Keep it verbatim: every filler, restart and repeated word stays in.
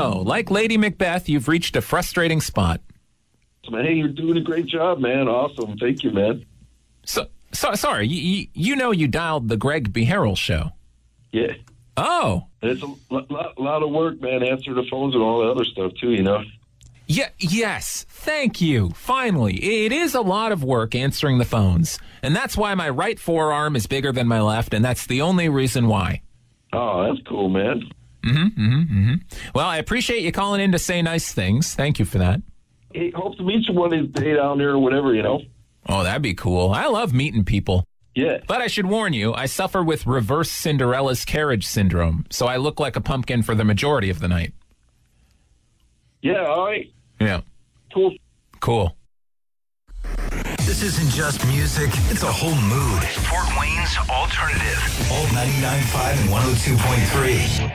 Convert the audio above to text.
So, like Lady Macbeth, you've reached a frustrating spot. Hey, you're doing a great job, man. Awesome. Thank you, man. So, so sorry, you, you know you dialed the Greg Beharrell show. Yeah. Oh. It's a lot, lot of work, man. Answer the phones and all the other stuff, too, you know? Yeah, yes. Thank you. Finally. It is a lot of work answering the phones. And that's why my right forearm is bigger than my left, and that's the only reason why. Oh, that's cool, man. Mm-hmm, mm-hmm, mm-hmm. Well, I appreciate you calling in to say nice things. Thank you for that. Hey, hope to meet you one of these days down there or whatever, you know? Oh, that'd be cool. I love meeting people. Yeah. But I should warn you, I suffer with reverse Cinderella's carriage syndrome, so I look like a pumpkin for the majority of the night. Yeah, all right. Yeah. Cool. Cool. This isn't just music, it's a whole mood. Fort Wayne's Alternative. Alt ninety-nine point five and one oh two point three.